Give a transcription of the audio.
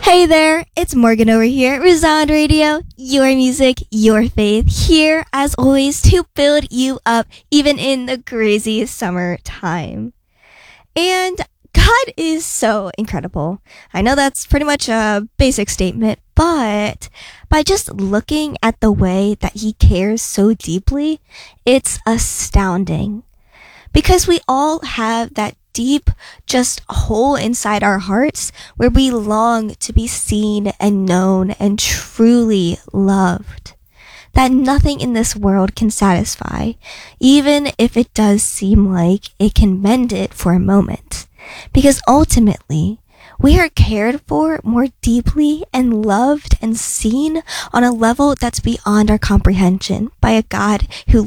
Hey there, it's Morgan over here at Resound Radio, your music, your faith, here as always to build you up even in the crazy summertime. And God is so incredible. I know that's pretty much a basic statement, but by just looking at the way that He cares so deeply, it's astounding. Because we all have that deep, just hole inside our hearts where we long to be seen and known and truly loved. That nothing in this world can satisfy, even if it does seem like it can mend it for a moment. Because ultimately, we are cared for more deeply and loved and seen on a level that's beyond our comprehension by a God who